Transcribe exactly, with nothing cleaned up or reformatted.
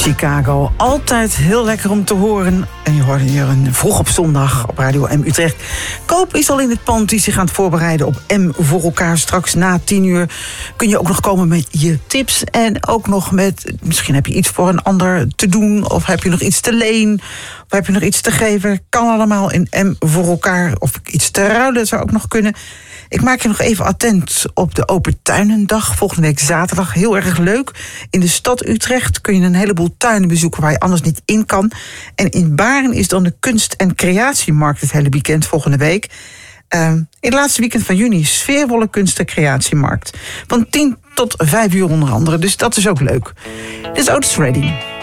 Chicago. Altijd heel lekker om te horen. En je hoorde hier een vroeg op zondag op Radio M Utrecht. Koop is al in het pand die zich aan het voorbereiden op M voor elkaar. Straks na tien uur kun je ook nog komen met je tips. En ook nog met, misschien heb je iets voor een ander te doen. Of heb je nog iets te leen. Of heb je nog iets te geven. Kan allemaal in M voor elkaar. Of iets te ruilen zou ook nog kunnen. Ik maak je nog even attent op de Open Tuinendag. Volgende week zaterdag. Heel erg leuk. In de stad Utrecht kun je een heleboel tuinen bezoeken waar je anders niet in kan. En in Baren is dan de kunst- en creatiemarkt het hele weekend volgende week. Uh, in het laatste weekend van juni, sfeervolle kunst- en creatiemarkt. Van tien tot vijf uur onder andere. Dus dat is ook leuk. Dit is Otis Redding.